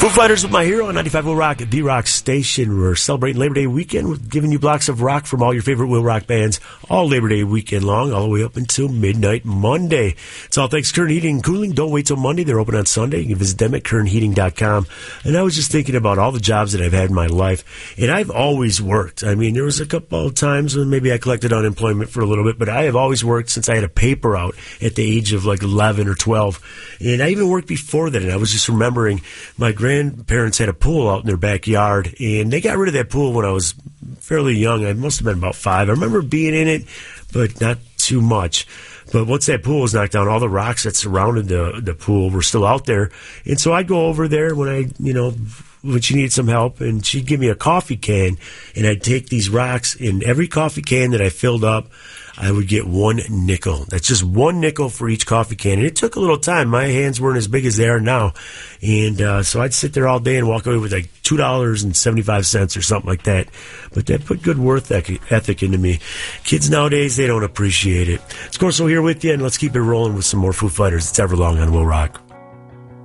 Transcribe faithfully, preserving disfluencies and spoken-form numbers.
Foo Fighters with My Hero on ninety-five Will Rock, the Rock station. We're celebrating Labor Day weekend with giving you blocks of rock from all your favorite Will Rock bands all Labor Day weekend long, all the way up until midnight Monday. It's all thanks to Current Heating and Cooling. Don't wait till Monday. They're open on Sunday. You can visit them at current heating dot com. And I was just thinking about all the jobs that I've had in my life, and I've always worked. I mean, there was a couple of times when maybe I collected unemployment for a little bit, but I have always worked since I had a paper out at the age of like eleven or twelve. And I even worked before that, and I was just remembering my grandparents had a pool out in their backyard, and they got rid of that pool when I was fairly young. I must have been about five. I remember being in it, but not too much. But once that pool was knocked down, all the rocks that surrounded the the pool were still out there. And so I'd go over there when I, you know, when she needed some help, and she'd give me a coffee can, and I'd take these rocks, and every coffee can that I filled up, I would get one nickel. That's just one nickel for each coffee can. And it took a little time. My hands weren't as big as they are now. And uh, so I'd sit there all day and walk away with like two dollars and seventy-five cents or something like that. But that put good work ethic into me. Kids nowadays, they don't appreciate it. It's Corso here with you, and let's keep it rolling with some more Foo Fighters. It's Everlong on Will Rock.